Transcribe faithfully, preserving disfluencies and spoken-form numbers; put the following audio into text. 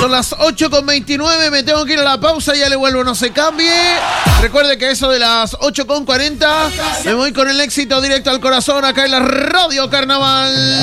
Son las ocho con veintinueve, me tengo que ir a la pausa, ya le vuelvo, no se cambie. Recuerde que eso de las ocho con cuarenta me voy con el éxito directo al corazón acá en la Radio Carnaval.